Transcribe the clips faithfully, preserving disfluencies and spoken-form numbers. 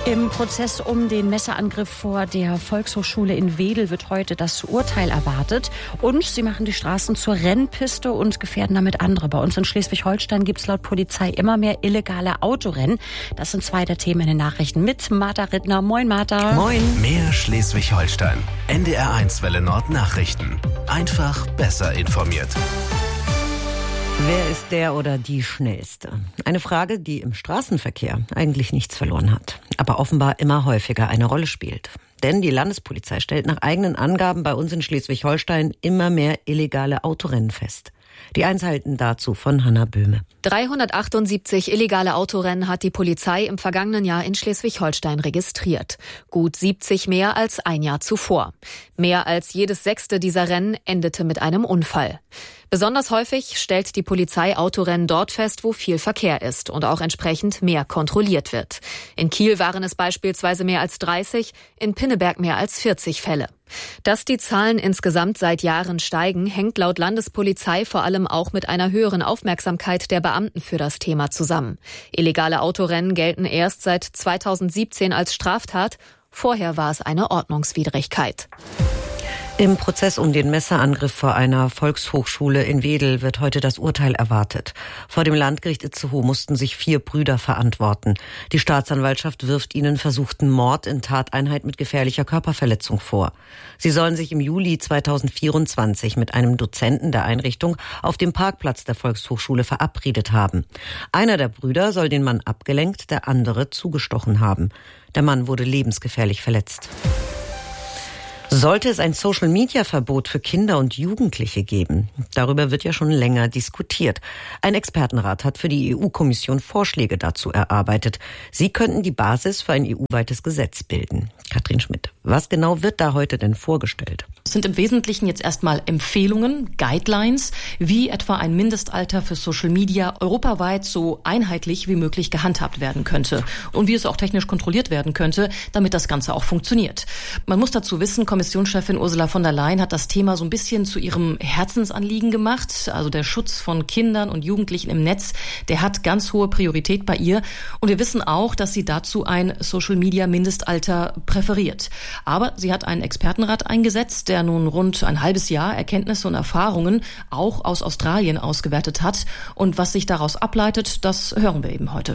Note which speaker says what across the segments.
Speaker 1: Im Prozess um den Messerangriff vor der Volkshochschule in Wedel wird heute das Urteil erwartet. Und sie machen die Straßen zur Rennpiste und gefährden damit andere. Bei uns in Schleswig-Holstein gibt es laut Polizei immer mehr illegale Autorennen. Das sind zwei der Themen in den Nachrichten mit Martha Rittner. Moin, Martha.
Speaker 2: Moin. Mehr Schleswig-Holstein. N D R eins Welle Nord Nachrichten. Einfach besser informiert.
Speaker 3: Wer ist der oder die Schnellste? Eine Frage, die im Straßenverkehr eigentlich nichts verloren hat, aber offenbar immer häufiger eine Rolle spielt. Denn die Landespolizei stellt nach eigenen Angaben bei uns in Schleswig-Holstein immer mehr illegale Autorennen fest. Die Einzelheiten dazu von Hanna Böhme.
Speaker 4: dreihundertachtundsiebzig illegale Autorennen hat die Polizei im vergangenen Jahr in Schleswig-Holstein registriert. Gut siebzig mehr als ein Jahr zuvor. Mehr als jedes sechste dieser Rennen endete mit einem Unfall. Besonders häufig stellt die Polizei Autorennen dort fest, wo viel Verkehr ist und auch entsprechend mehr kontrolliert wird. In Kiel waren es beispielsweise mehr als dreißig, in Pinneberg mehr als vierzig Fälle. Dass die Zahlen insgesamt seit Jahren steigen, hängt laut Landespolizei vor allem auch mit einer höheren Aufmerksamkeit der Beamten für das Thema zusammen. Illegale Autorennen gelten erst seit zweitausendsiebzehn als Straftat. Vorher war es eine Ordnungswidrigkeit.
Speaker 3: Im Prozess um den Messerangriff vor einer Volkshochschule in Wedel wird heute das Urteil erwartet. Vor dem Landgericht Itzehoe mussten sich vier Brüder verantworten. Die Staatsanwaltschaft wirft ihnen versuchten Mord in Tateinheit mit gefährlicher Körperverletzung vor. Sie sollen sich im Juli zweitausendvierundzwanzig mit einem Dozenten der Einrichtung auf dem Parkplatz der Volkshochschule verabredet haben. Einer der Brüder soll den Mann abgelenkt, der andere zugestochen haben. Der Mann wurde lebensgefährlich verletzt. Sollte es ein Social-Media-Verbot für Kinder und Jugendliche geben? Darüber wird ja schon länger diskutiert. Ein Expertenrat hat für die E U-Kommission Vorschläge dazu erarbeitet. Sie könnten die Basis für ein E U-weites Gesetz bilden. Katrin Schmidt, was genau wird da heute denn vorgestellt?
Speaker 5: Es sind im Wesentlichen jetzt erstmal Empfehlungen, Guidelines, wie etwa ein Mindestalter für Social Media europaweit so einheitlich wie möglich gehandhabt werden könnte und wie es auch technisch kontrolliert werden könnte, damit das Ganze auch funktioniert. Man muss dazu wissen, Kommissionschefin Ursula von der Leyen hat das Thema so ein bisschen zu ihrem Herzensanliegen gemacht. Also der Schutz von Kindern und Jugendlichen im Netz, der hat ganz hohe Priorität bei ihr. Und wir wissen auch, dass sie dazu ein Social-Media-Mindestalter präferiert. Aber sie hat einen Expertenrat eingesetzt, der nun rund ein halbes Jahr Erkenntnisse und Erfahrungen auch aus Australien ausgewertet hat. Und was sich daraus ableitet, das hören wir eben heute.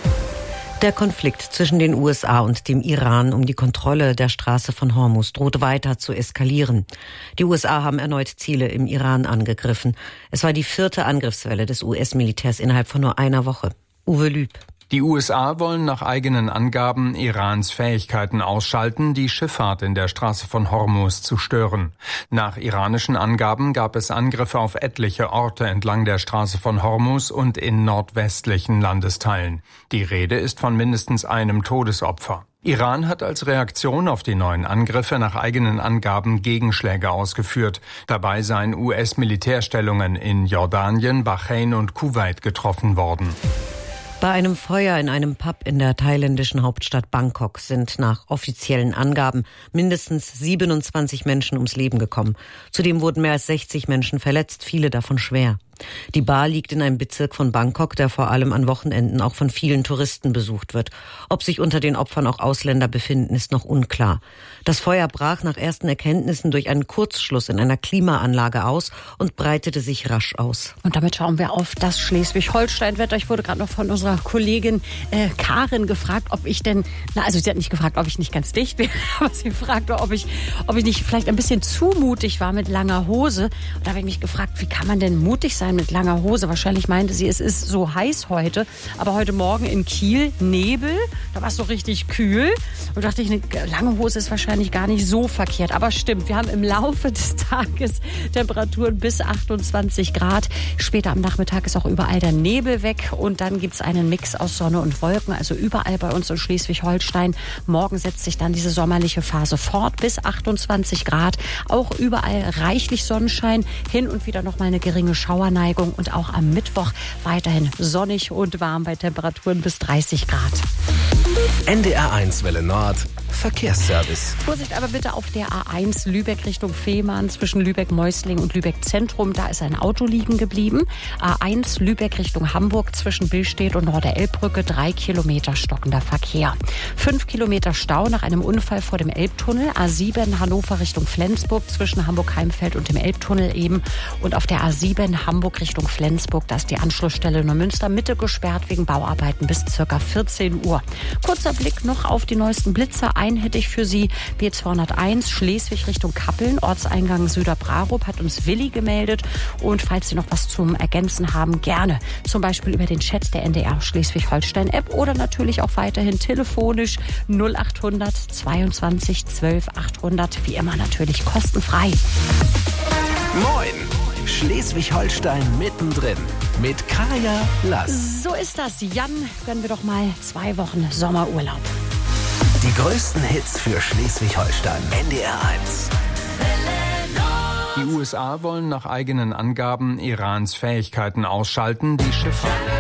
Speaker 3: Der Konflikt zwischen den U S A und dem Iran um die Kontrolle der Straße von Hormuz droht weiter zu eskalieren. Die U S A haben erneut Ziele im Iran angegriffen. Es war die vierte Angriffswelle des U S-Militärs innerhalb von nur einer Woche. Uwe Lüb.
Speaker 6: Die U S A wollen nach eigenen Angaben Irans Fähigkeiten ausschalten, die Schifffahrt in der Straße von Hormuz zu stören. Nach iranischen Angaben gab es Angriffe auf etliche Orte entlang der Straße von Hormuz und in nordwestlichen Landesteilen. Die Rede ist von mindestens einem Todesopfer. Iran hat als Reaktion auf die neuen Angriffe nach eigenen Angaben Gegenschläge ausgeführt. Dabei seien U S-Militärstellungen in Jordanien, Bahrain und Kuwait getroffen worden.
Speaker 3: Bei einem Feuer in einem Pub in der thailändischen Hauptstadt Bangkok sind nach offiziellen Angaben mindestens siebenundzwanzig Menschen ums Leben gekommen. Zudem wurden mehr als sechzig Menschen verletzt, viele davon schwer. Die Bar liegt in einem Bezirk von Bangkok, der vor allem an Wochenenden auch von vielen Touristen besucht wird. Ob sich unter den Opfern auch Ausländer befinden, ist noch unklar. Das Feuer brach nach ersten Erkenntnissen durch einen Kurzschluss in einer Klimaanlage aus und breitete sich rasch aus.
Speaker 1: Und damit schauen wir auf das Schleswig-Holstein-Wetter. Ich wurde gerade noch von unserer Kollegin äh, Karin gefragt, ob ich denn, na also sie hat nicht gefragt, ob ich nicht ganz dicht bin, aber sie fragte, ob ich, ob ich nicht vielleicht ein bisschen zu mutig war mit langer Hose. Und da habe ich mich gefragt, wie kann man denn mutig sein mit langer Hose? Wahrscheinlich meinte sie, es ist so heiß heute, aber heute Morgen in Kiel Nebel, da war es so richtig kühl und dachte ich, eine lange Hose ist wahrscheinlich gar nicht so verkehrt, aber stimmt, wir haben im Laufe des Tages Temperaturen bis achtundzwanzig Grad, später am Nachmittag ist auch überall der Nebel weg und dann gibt es einen Mix aus Sonne und Wolken, also überall bei uns in Schleswig-Holstein. Morgen setzt sich dann diese sommerliche Phase fort bis achtundzwanzig Grad, auch überall reichlich Sonnenschein, hin und wieder noch mal eine geringe Schauerneigung und auch am Mittwoch weiterhin sonnig und warm bei Temperaturen bis dreißig Grad.
Speaker 2: N D R eins Welle Nord Verkehrsservice.
Speaker 1: Vorsicht aber bitte auf der A eins Lübeck Richtung Fehmarn zwischen Lübeck-Meusling und Lübeck-Zentrum. Da ist ein Auto liegen geblieben. A eins Lübeck Richtung Hamburg zwischen Billstedt und Norderelbbrücke. Drei Kilometer stockender Verkehr. Fünf Kilometer Stau nach einem Unfall vor dem Elbtunnel. A sieben Hannover Richtung Flensburg zwischen Hamburg-Heimfeld und dem Elbtunnel eben. Und auf der A sieben Hamburg Richtung Flensburg, da ist die Anschlussstelle Neumünster Mitte gesperrt wegen Bauarbeiten bis circa vierzehn Uhr. Kurzer Blick noch auf die neuesten Blitzer. Einen hätte ich für Sie. B zweihunderteins Schleswig Richtung Kappeln, Ortseingang Süderbrarup, hat uns Willi gemeldet. Und falls Sie noch was zum Ergänzen haben, gerne. Zum Beispiel über den Chat der N D R Schleswig-Holstein-App oder natürlich auch weiterhin telefonisch null achthundert zweiundzwanzig zwölf achthundert. Wie immer natürlich kostenfrei.
Speaker 2: Moin! Schleswig-Holstein mittendrin mit Kaya Lass.
Speaker 1: So ist das. Jan, gönnen wir doch mal zwei Wochen Sommerurlaub.
Speaker 2: Die größten Hits für Schleswig-Holstein. N D R eins.
Speaker 6: Die U S A wollen nach eigenen Angaben Irans Fähigkeiten ausschalten, die Schifffahrt